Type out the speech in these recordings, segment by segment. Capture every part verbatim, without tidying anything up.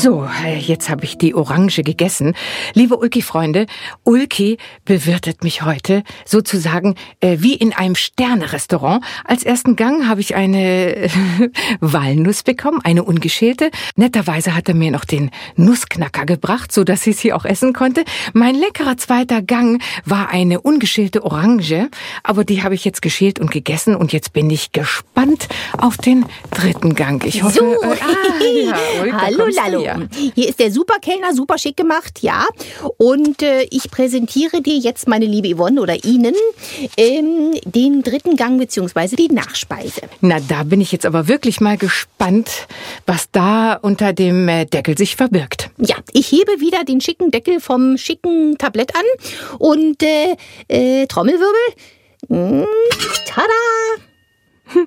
So, jetzt habe ich die Orange gegessen. Liebe Ulki-Freunde, Ulki bewirtet mich heute sozusagen äh, wie in einem Sterne-Restaurant. Als ersten Gang habe ich eine äh, Walnuss bekommen, eine ungeschälte. Netterweise hat er mir noch den Nussknacker gebracht, so dass ich sie auch essen konnte. Mein leckerer zweiter Gang war eine ungeschälte Orange, aber die habe ich jetzt geschält und gegessen und jetzt bin ich gespannt auf den dritten Gang. Ich hoffe, so. äh, ah, ja, Ulki, Hallo, Lallo. Ja. Hier ist der Superkellner, super schick gemacht, ja. Und äh, ich präsentiere dir jetzt, meine liebe Yvonne, oder Ihnen, ähm, den dritten Gang bzw. die Nachspeise. Na, da bin ich jetzt aber wirklich mal gespannt, was da unter dem äh, Deckel sich verbirgt. Ja, ich hebe wieder den schicken Deckel vom schicken Tablett an und äh, äh, Trommelwirbel. Mm, tada!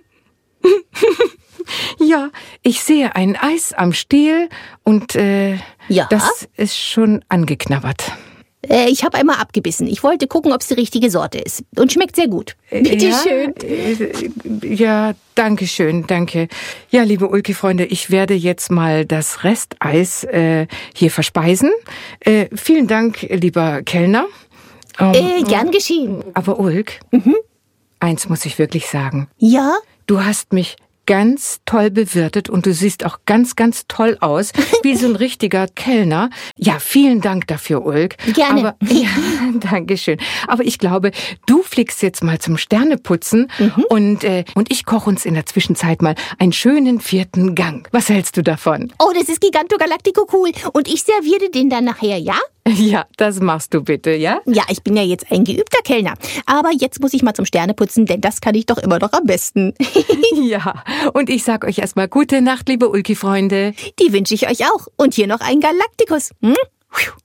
Ja, ich sehe ein Eis am Stiel und äh, Ja? das ist schon angeknabbert. Äh, ich habe einmal abgebissen. Ich wollte gucken, ob es die richtige Sorte ist. Und schmeckt sehr gut. Bitte ja, schön. Äh, ja, danke schön, danke. Ja, liebe Ulki-Freunde, ich werde jetzt mal das Resteis äh, hier verspeisen. Äh, vielen Dank, lieber Kellner. Ähm, Äh, gern geschehen. Aber Ulk, mhm. eins muss ich wirklich sagen. Ja? Du hast mich ganz toll bewirtet und du siehst auch ganz, ganz toll aus, wie so ein richtiger Kellner. Ja, vielen Dank dafür, Ulk. Gerne. Aber, ja, danke schön. Aber ich glaube, du fliegst jetzt mal zum Sterneputzen mhm. und, äh, und ich koche uns in der Zwischenzeit mal einen schönen vierten Gang. Was hältst du davon? Oh, das ist Giganto Galactico cool. Und ich serviere den dann nachher, ja? Ja, das machst du bitte, ja? Ja, ich bin ja jetzt ein geübter Kellner. Aber jetzt muss ich mal zum Sterneputzen, denn das kann ich doch immer noch am besten. Ja, und ich sag euch erstmal gute Nacht, liebe Ulki-Freunde. Die wünsche ich euch auch. Und hier noch ein Galacticus. Hm?